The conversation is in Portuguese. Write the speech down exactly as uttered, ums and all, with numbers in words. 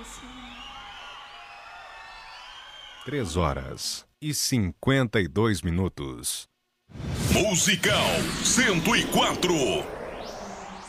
Três horas e cinquenta e dois minutos. Musical cento e quatro.